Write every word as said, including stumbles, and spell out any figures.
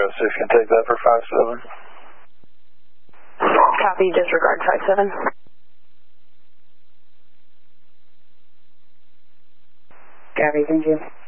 five six can take that for five seven. Copy, disregard five seven. Copy, thank you.